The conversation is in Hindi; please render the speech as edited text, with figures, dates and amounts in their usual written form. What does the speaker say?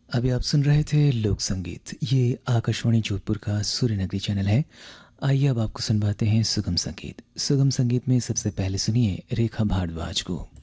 अभी आप सुन रहे थे लोक संगीत। ये आकाशवाणी जोधपुर का सूर्यनगरी चैनल है। आइए अब आपको सुनवाते हैं सुगम संगीत। सुगम संगीत में सबसे पहले सुनिए रेखा भारद्वाज को।